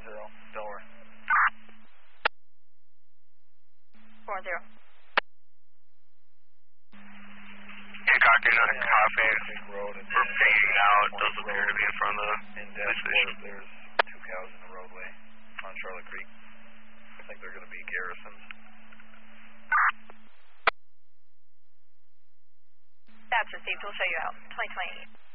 Delaware. 410. Hancock, do not copy. We're paying out. Those appear to be in front of the police station. There's 2 cows in the roadway on Charlotte Creek. I think they're going to be garrisons. That's received. We'll show you out. 2020.